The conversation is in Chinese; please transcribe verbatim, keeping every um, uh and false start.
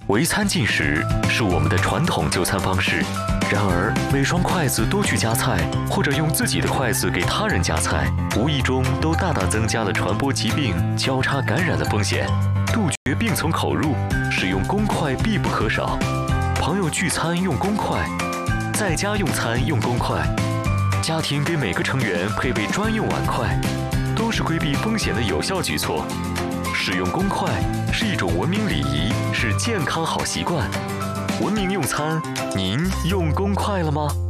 围餐进食是我们的传统就餐方式，然而每双筷子多去夹菜，或者用自己的筷子给他人夹菜，无意中都大大增加了传播疾病、交叉感染的风险。杜绝病从口入，使用公筷必不可少。朋友聚餐用公筷，在家用餐用公筷，家庭给每个成员配备专用碗筷，都是规避风险的有效举措。使用公筷是一种文明礼仪，是健康好习惯。文明用餐，您用公筷了吗？